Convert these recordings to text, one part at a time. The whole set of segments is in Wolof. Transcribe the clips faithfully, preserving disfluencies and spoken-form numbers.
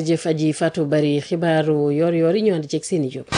jaajëf aji Fatou Bari xibaaru yor yor yi ñu ànd ceeg seeni jóg.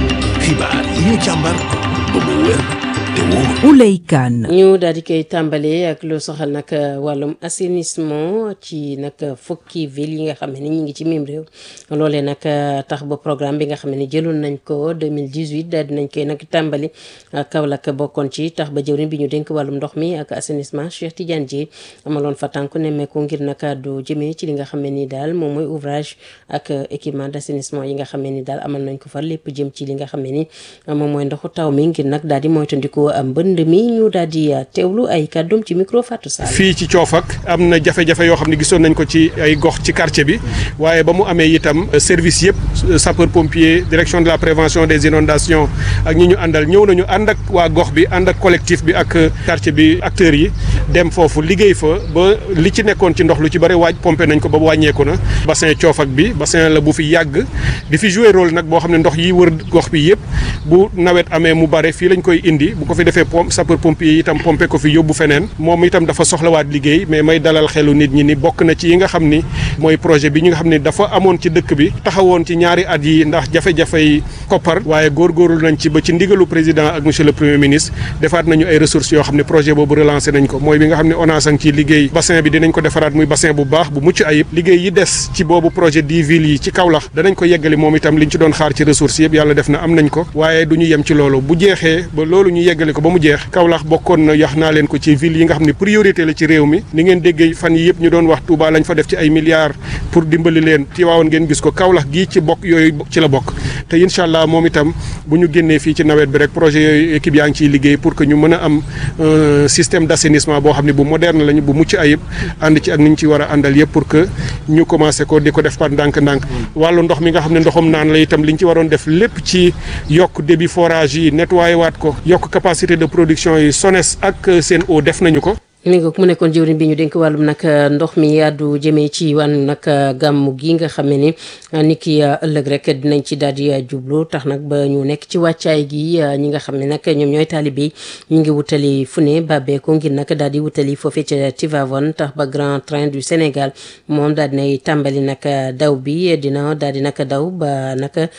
xibaar yi ñu càmbar ba mu wér te wóor. Ouleye Kane. ñu daal di koy tàmbalee ak lu soxal nag wàllum assainissement ci nag fukki ville yi nga xam ne ñu ngi ci mim réew loolee nag tax ba programme bi nga xam ne jëloon nañ ko deux mille dix-huit daal di nañ koy nag tàmbali Kaolack bokkoon ci tax ba jëwriñ bi ñu dénk wàllum ndox mi ak assainissement Cheikh Tidiane Dièye amaloon fa tànku nemmeeku ngir nag du jëmee ci li nga xam ne ni daal moom mooy ouvrage ak équipement d'assainissement yi nga xam ne ni daal amal nañ ko fa lépp jëm ci li nga xam ne ni moom mooy ndoxu taw mi ngir nag daal di moytandiku mbënd mi ñu daal di teewlu ay kàddoom ci micro Fatou Sall. fii ci Coofak am na jafe-jafe yoo xam ne gisoon nañ ko ci ay gox ci quartier bi waaye ba mu amee itam service yëpp sapeur pompier direction de la prévention des inondations ak ñi ñu àndal ñëw nañu ànd ak waa gox bi ànd ak collectif bi ak quartier bi acteurs yi dem foofu liggéey fa ba li ci nekkoon ci ndox lu ci bëri waaj pompé nañ ko ba wàññeeku na. bassin Coofak bi bassin la bu fi yàgg di fi jouer rôle nag boo xam ne ndox yi wër gox bi yëpp bu nawet amee mu bare fii lañ koy indi bu ko fi defee pom sapeur pompier yi itam pompé ko fi yóbbu feneen moom itam dafa soxlawaat liggéey mais may dalal xelu nit ñi ni bokk na ci yi nga xam ni mooy projet bi ñu nga xam ne dafa amoon ci dëkk bi taxawoon ci ñaari at yi ndax jafe-jafey koppar waaye góorgóorlu nañ ci ba ci ndigalu président ak monsieur le premier ministre defaat nañu ay ressources yoo xam ne projet boobu relancé nañ ko mooy bi nga xam ne ONAS a ngi ciy liggéey bassin bi dinañ ko defaraat muy bassin bu baax bu mucc ayib liggéey yi des ci boobu projet dix villes yi ci Kaolack danañ ko yeggali moom itam liñ ci doon xaar ci ressources yëpp yàlla def na am nañ ko waaye du ñu yem ci loolu bu jeexee ba loolu ñu yeggali ko ba mu jeex Kaolack bokkoon na yax naa leen ko ci ville yi nga xam ne priorité la ci réew mi ni ngeen déggee fan yi yëpp ñu doon wax Touba lañ fa def ci ay milliards pour dimbali leen Tiwaawoon ngeen gis ko Kaolack gii ci bokk yooyu ci la bokk te incha allah moom itam bu ñu génnee fii ci nawet bi rek projet yooyu équipe yaa ngi ciy liggéey pour que ñu mën a am système d'assainissement boo xam ne bu moderne lañu bu mucc ayib ànd ci ak ni ñu ci war a àndal yëpp pour que ñu commencé ko di ko def par ndànk-ndànk wàllu ndox mi nga xam ne ndoxum naan la itam liñ ci waroon def lépp ci yokk débit forage yi nettoyé waat ko yokk capacité de production yi SONES ak Sen'Eau def nañu ko. ni nga mu nekkoon jëwriñ bi ñu dénk wàllum nag ndox mi yàddu jëmee ci wàllu nag gàmmu gi nga xam ne ni ni ki ëllëg rek dinañ ci daal di jublu tax nag ba ñu nekk ci wàccaay gi ñi nga xam ne nag ñoom ñooy taalibe yi ñu ngi wutali fu ne bàbbeeku ngir nag daal di wutali foofee ca Tivaouane tax ba Grand Train du Sénégal moom daal dinay tàmbali nag daw bi dina daal di nag daw ba nag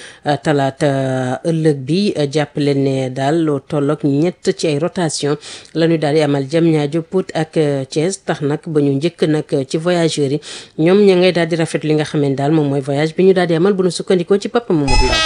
talaata ëllëg bi jàpp leen ne daal loo tolloog ñett ci ay rotation la ñu daal di amal Diamniadio Pout ak Thiès tax nag ba ñu njëkk nag ci voyageurs yi ñoom ña ngay daal di rafet li nga xam ne daal moom mooy voyage bi ñu daal di amal bu ñu sukkandikoo ci Papa Mamadou Law.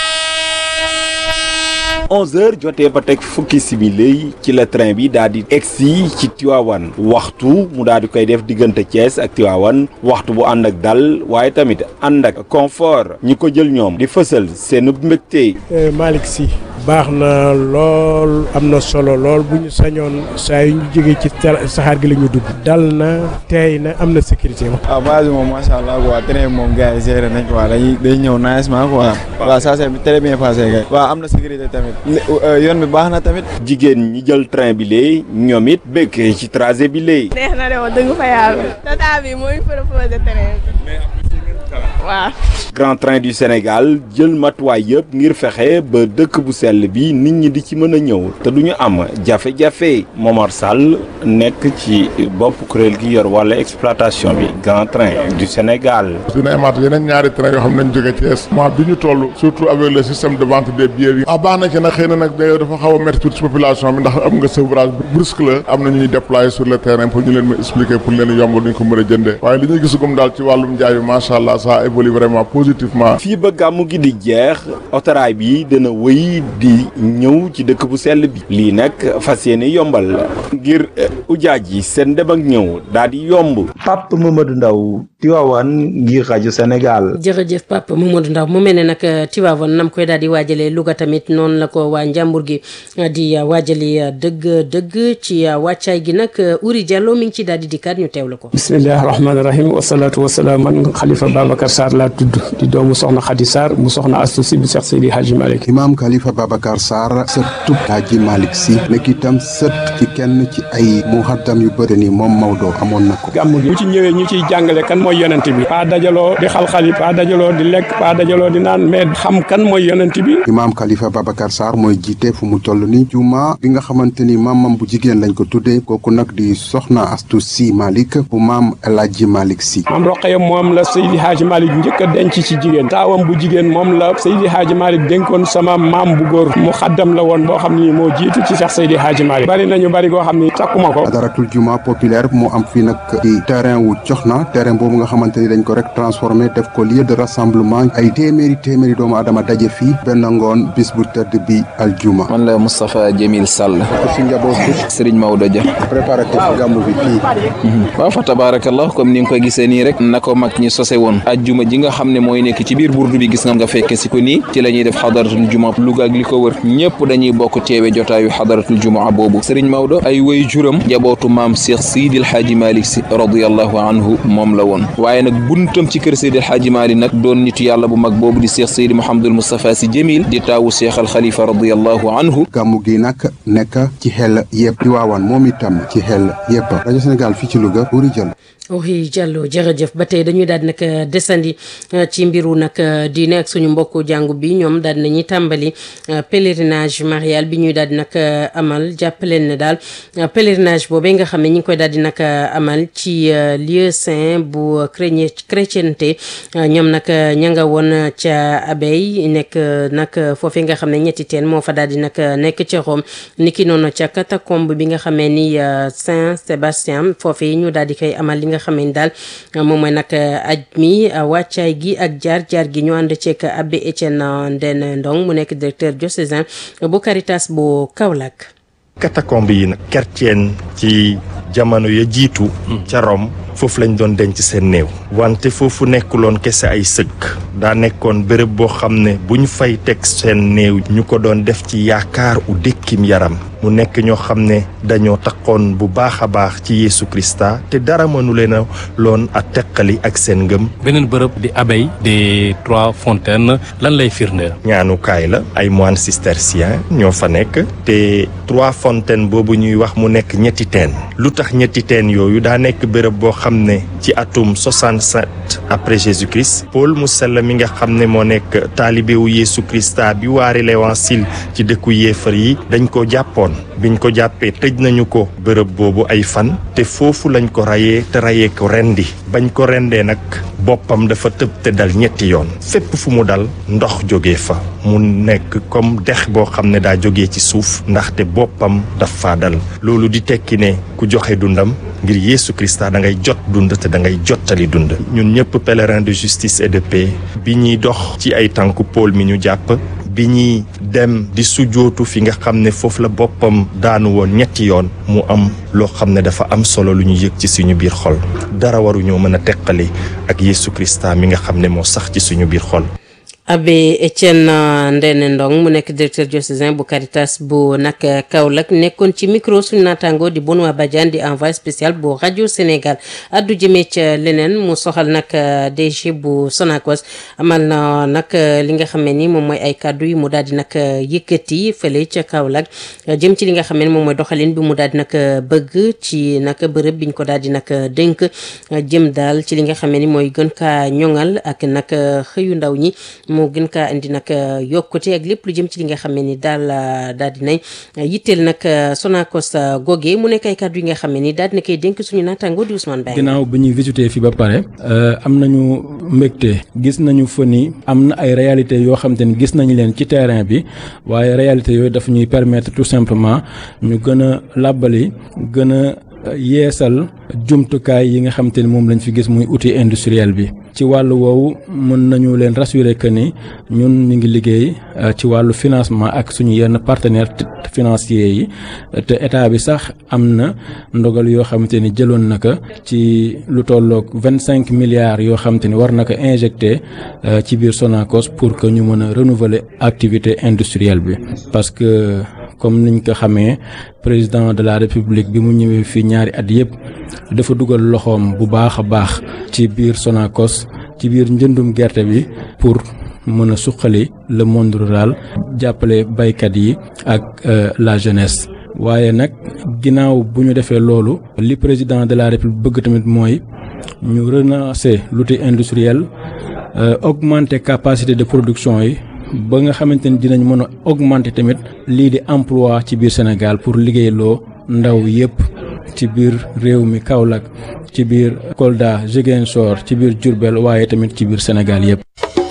onze heures jotee ba teg fukki simili ci la train bi daal di egsi ci Tivaouane waxtu mu daal di koy def diggante Thiès ak Tivaouane waxtu bu ànd ak dal waaye tamit ànd ak confort ñi ko jël ñoom di fësal seen mbégte. Malick Sy baax na lool am na solo lool bu ñu sañoon saa yu ñu jógee ci saxaar gi la ñu dugg dal na teey na am na sécurité. waaw base bi moom macha allah quoi train bi moom gars yi géré nañ quoi dañuy day ñëw nicement quoi. waaw ça c'est très bien passé kay. waaw am na sécurité tamit. yoon bi baax na tamit. jigéen ñi jël train bi lee ñoom it bëgg ci trajet bi lee. neex na de wax dëgg fa yàlla. tata bi mooy proposé train bi. waaw. Grand Train du Sénégal jël matuwaay yëpp ngir fexe ba dëkk bu sell bi nit ñi di ci mën a ñëw te duñu am jafe-jafe. Momar Sall nekk ci bopp kuréel gi yor wàllu exploitation bi Grand Train du Sénégal. dina amaat yeneen ñaari train yoo xam ne nañ jóge Thiès mois bi ñu toll surtout avec le système de vente des billets bi. ah baax na ci nag xëy na nag dafa xaw a métti tuuti ci population bi ndax am nga sevrage brusque la am na ñuy déployer sur le terrain pour ñu leen ma expliquer pour leen yombal ñu ko mën a jëndee waaye li ñu gisugum daal ci wàllum njaay bi macha allah ça évolue vraiment positivement. fii ba gàmmu gi di jeex autorail bi dana wëy di ñëw ci dëkk bu sell bi lii nag fas yéene yombal ngir ujaaj yi seen dem ak ñëw daal di yomb. Pape Mamadou Ndaw Tivaouane ngir rajo Sénégal. jërëjëf Pape Mamadou Ndaw mu mel ne nag Tivaouane nam koy daal di waajalee Louga tamit noonu la ko waa Njàmbur gi di waajali dëgg dëgg ci wàccaay gi nag Uri Diallo mi ngi ci daal di dikkaat ñu teewlu ko. bismillahi rahmaani rahim wasalaatu wasalaam man Khalifa Babacar Sarr laa tudd di doomu soxna Khady Sarr mu soxna Astou Sy bu Cheikh Seydi Hadji Malick. Imam Khalifa Babacar Sarr sët tub Hadji Malick Sy nekk itam sët ci kenn ci ay muhaddam yu bëri ni moom Maodo amoon na ko. gàmmu gi bu ci ñëwee ñu ciy jàngale kan mooy yonent bi pas dajaloo di xalxali pas dajaloo di lekk pas dajaloo di naan mais xam kan mooy yonent bi. Imam Khalifa Babacar Sarr mooy jiite fu mu toll ni juma bi nga xamante ni maamam bu jigéen lañ ko tuddee kooku nag di soxna Astou Sy Malick bu maam El Hadji Malick Sy. maam Roqaya moom la Seydi Hadji Hadji Malick njëkk a denc ci jigéen taawam bu jigéen moom la Seydi Hadji Malick dénkoon sama maam bu góor mu xaddam la woon boo xam ni moo jiitu ci Cheikh Seydi Hadji Malick bari nañu bari goo xam ni takkuma ko. Adaratul Juma populaire moo am fii nag ci terrain wu Coxna terrain boobu nga xamante ni dañ ko rek transformé def ko lieu de rassemblement ay téeméeri téeméeri doomu adama daje fii benn ngoon bis bu tëdd bi aljuma. man la Moustapha Jamil Sall. si njaboot bi Serigne Maodo Dia. préparatif gàmmu bi fii. waaw fa tabarakallah comme ni nga ko gisee nii rek na ko mag ñi sose woon ajjuma ji nga xam ne mooy nekk ci biir burdu bi gis nga nga fekke si ko nii ci la ñuy def xadaratul juma Louga ak li ko wër ñëpp dañuy bokk teewe jotaayu xadaratul juma boobu Serigne Maodo ay way juram jabootu maam Cheikh Seydi El Hadji Malick Sy radiyallahu anhu moom la woon waaye nag buntam ci kër Seydi El Hadji Malick nag doon nitu yàlla bu mag boobu di Cheikh Seydi Mouhamadul Moustapha Sy Jamil di taawu Cheikh Al Khalifa radiyallahu anhu. gàmmu gi nag nekk ci xel yëpp Tiwaawan moom itam ci xel yëpp rajo Sénégal fii ci Louga Buri Diallo. oui Diallo jërëjëf ba tey dañuy daal di nag desandi ci mbiru nag diine ak suñu mbokku jàngu bi ñoom daal nañuy tàmbali pèlerinage marial bi ñuy daal di nag amal jàppaleen ne daal pèlerinage boobee nga xam ne ñi ngi koy daal di nag amal ci lieu saint bu chrétienté ñoom nag ña nga woon ca Abeille nekk nag foofee nga xam ne ñetti teen moo fa daal di nag nekk ca Rome niki noonu ca catacombe bi nga xamee ni Saint Sébastien foofee ñu daal di koy amal li nga xam ne daal moom mooy nag aj mi wàccaay gi ak jaar jaar gi ñu ànd ceeg abbé Étienne Ndene Ndong mu nekk directeur diocésain bu Caritas bu Kaolack. catacombe yi nag chrétien ci jamono ya jiitu ca Rome foofu lañ doon denc seen néew wante foofu nekkuloon kese ay sëkk daa nekkoon béréb boo xam ne bu ñu fay teg seen néew ñu ko doon def ci yaakaar u dékkim yaram mu nekk ñoo xam ne dañoo takkoon bu baax a baax ci Yeesu Krista te dara mënu leen a loon a teqali ak seen ngëm. beneen bërëb di Abeille des Trois Fontaines lan lay firndeel. ñaanukaay la ay moines cisterciens ñoo fa nekk te Trois Fontaines boobu ñuy wax mu nekk ñetti teen lu tax ñetti teen yooyu daa nekk béréb boo xam ne ci atum soixante-sept après Jésus-Christ Paul mu sell mi nga xam ne moo nekk taalibewu Yeesu Krista bi waare l'Évangile ci dëkku yéefar yi dañ ko jàppoon biñ ko jàppee tëj nañu ko bërëb boobu ay fan te foofu lañ ko rayee te rayee ko rendi bañ ko rendee nag boppam dafa tëb te dal ñetti yoon fépp fu mu dal ndox jógee fa mu nekk comme dex boo xam ne daa jógee ci suuf ndaxte boppam dafa dal loolu di tekki ne ku joxe dundam ngir Yeesu Krista da ngay jot dund te da ngay jottali dund ñun ñëpp pèlerin de justice et de paix bi ñuy dox ci ay tànku Paul mi ñu jàpp bi ñuy dem di sujootu fi nga xam ne foofu la boppam daanu woon ñetti yoon mu am loo xam ne dafa am solo lu ñu yëg ci suñu biir xol dara waruñoo mën a teqali ak Yeesu Krista mi nga xam ne moo sax ci suñu biir xol. abbé Étienne Ndene Ndong mu nekk directeur diocésain bu Caritas bu nag Kaolack nekkoon ci micro suñu naataango di Benoît Badiane di envoyé spécial bu rajo Sénégal addu jëmee ca leneen mu soxal nag D G bu Sonacos amal na nag li nga xam ne ni moom mooy ay kàddu yi mu daal di nag yëkkati fële ca Kaolack jëm ci li nga xam ne moom mooy doxalin bi mu daal di nag bëgg ci nag bërëb biñ ko daal di nag dénk jëm daal ci li nga xam ne ni mooy gën kaa ñoŋal ak nag xëyu ndaw ñi. moo gën kaa indi nag yokkute ak lépp lu jëm ci li nga xam ne ni daal daal dinay yitteel nag Sonacos goge mu nekk ay kàddu yi nga xam ne ni daal dina koy dénk suñu naataango di Ousmane Baye. ginnaaw bi ñuy visité fii ba pare am nañu mbégte gis nañu fa ni am na ay réalités yoo xam te ni gis nañu leen ci terrain bi waaye réalités yooyu dafa ñuy permettre tout simplement ñu gën a làbbali gën a yeesal jumtukaay yi nga xam te ni moom lañ fi gis muy outil industriel bi ci wàllu woowu mën nañu leen rassurer que ni ñun ñu ngi liggéey ci wàllu financement ak suñu yenn partenaires financiers yi te état bi sax am na ndogal yoo xamante ni jëloon na ko ci lu tolloog vingt cinq milliards yoo xamante ni war na ko injecté ci biir Sonacos pour que ñu mën a renouveler activité industrielle bi parce que comme niñ ko xamee président de la république bi mu ñëwee fii ñaari at yëpp dafa dugal loxoom bu baax a baax ci biir Sonacos ci biir njëndum gerte bi pour mën a suqali le monde rural jàppale baykat yi ak la jeunesse. waaye nag ginnaaw bu ñu defee loolu li président de la république bëgg tamit mooy ñu relancer l'outil industriel augmenter capacité de production yi. ba nga xamante ni dinañ mën a augmenter tamit lii di emploi ci biir Sénégal pour liggéeyloo ndaw yépp ci biir réew mi Kaolack ci biir Kolda Ziguinchor ci biir Diourbel waaye tamit ci biir Sénégal yëpp.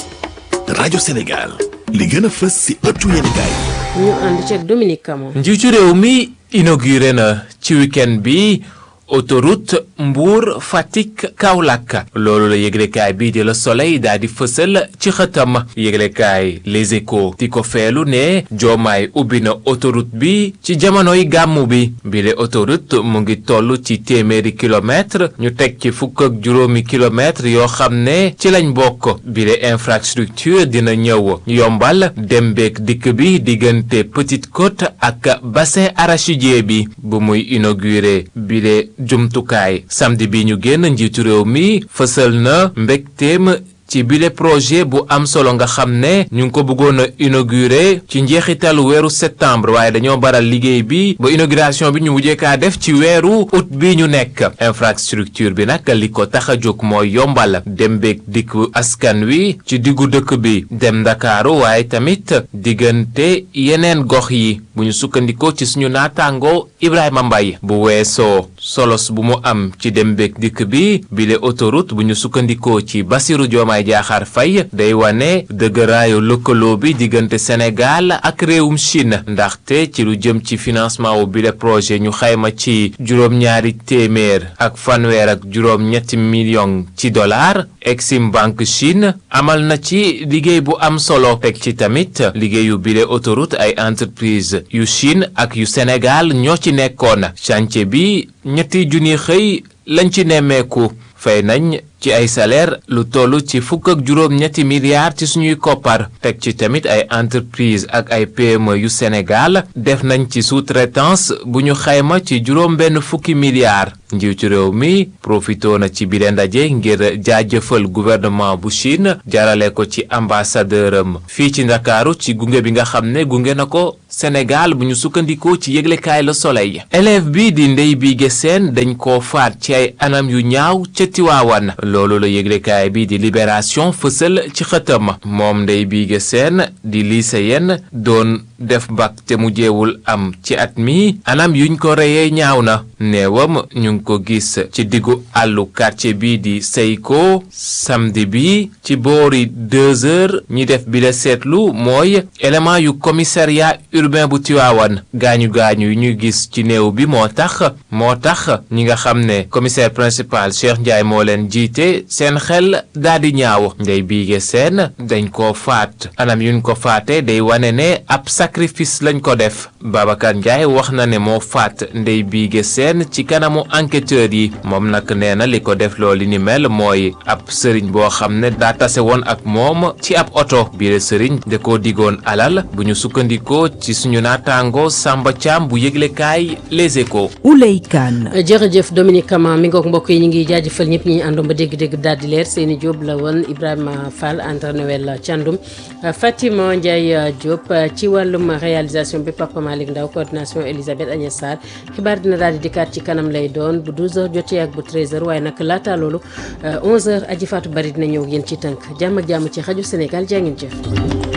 rajo Sénégal li gën a fës si ëttu yéenekaay ñu ànd ci ak Dominique Camon. njiitu réew mi inauguré na ci week-end bi autoroute Mbour Fatick Kaolack loolu la yëglekaay bii di Le Soleil daal di fësal ci xëtam yëglekaay Les Échos di ko feelu ne Diomaye ubbi na autoroute bi ci jamonoy gàmmu bi bile autoroute mu ngi toll ci téeméeri kilomètre ñu teg ci fukk ak juróomi kilomètre yoo xam ne ci lañ bokk bile infrastructure dina ñëw yombal dem beek dikk bi diggante Petite Côte ak bassin arachidier bi bu muy inauguré bile jumtukaay samedi bi ñu génn njiitu réew mi fësal na mbégteem ci bile projet bu am solo nga xam ne ñu ngi ko bëggoon a inauguré ci njeexitalu weeru septembre waaye dañoo baral liggéey bi ba inauguration bi ñu mujjee kaa def ci weeru août bi ñu nekk infrastructure bi nag li ko tax a jóg mooy yombal dem beeg dikk askan wi ci diggu dëkk bi dem Ndakaaru waaye tamit diggante yeneen gox yi bu ñu sukkandikoo ci suñu naataango Ibrahima Mbaye bu weesoo solos bu mu am ci dem beeg dikk bi bile autoroute bu ñu sukkandikoo ci Bassirou Diomaye Diakhar Faye day wane dëgëraayu lëkkaloo bi diggante Sénégal ak réewum Chine ndaxte ci lu jëm ci financement wu bile projet ñu xayma ci juróom-ñaari téeméer ak fanweer ak juróom-ñetti million ci dollar Exim Bank Chine amal na ci liggéey bu am solo teg ci tamit liggéeyu bile autoroute ay entreprise yu Chine ak yu Sénégal ñoo ci nekkoon chantier bi ñetti junni xëy lañ ci nemmeeku fay nañ ci ay salaire lu toll ci fukk ak juróom ñetti milliards ci suñuy koppar teg ci tamit ay entreprise ak ay P M E yu Sénégal def nañ ci sous-traitance bu ñu xayma ci juróom benn fukki milliards njiitu réew mi profitoo na ci bile ndaje ngir jaajëfal gouvernement bu Chine jarale ko ci ambassadeur am fii ci Ndakaaru ci gunge bi nga xam ne gunge na ko Sénégal bu ñu sukkandikoo ci yëglekaay Le Soleil élève bi di Ndeye Bigué Sène dañ koo faat ci ay anam yu ñaaw ca Tiwaawan loolu la yëglekaay bi di Libération fësal ci xëtam moom Ndeye Bigué Sène di lycéenne doon def bac te mu jeewul am ci at mi anam yuñ ko reyee ñaaw na neewam ñu ngi ko gis ci diggu àllu quartier bi di Seyko samedi bi ci boori deux heures ñi def bi la seetlu mooy élément yu commissariat urbain bu Tivaouane gaañu gaañu yu ñuy gis ci néew bi moo tax moo tax ñi nga xam ne commissaire principal Cheikh Ndiaye moo leen jiite seen xel daal di ñaaw Ndeye Bigué Sène dañ koo faat anam yuñ ko faate day wane ne ab sacrifice lañ ko def Babacar Ndiaye wax na ne moo faat Ndeye Bigué Sène ci kanamu enquêteurs yi moom nag nee na li ko def loolu ni mel mooy ab sëriñ boo xam ne daa tase woon ak moom ci ab oto biir sëriñ da koo digoon alal bu ñu sukkandikoo ci suñu naataango Samba Thiam bu yëglekaay Les Échos. Ouley Kane. jërëjëf Dominique Kama mi ngoog mbokk yi ñu ngi jaajëfal ñëpp ñi àndoon ba dégg-dégg daal di leer Seyni Diop la woon Ibrahima Fall Anta Noël Thiandoum Fatima Ndiaye Diop ci wàllum réalisation bi Papa Malick Ndaw coordination Elisabeth Agnès Sarr xibaar dina daal di dikkaat ci kanam lay doon bu douze heures jotee ak bu treize heures waaye nag laata loolu onze heures aji Fatou Bari dina ñëw yéen ci tënk jàmm ak jàmm ci rajo Sénégal jaa ngeen jëf.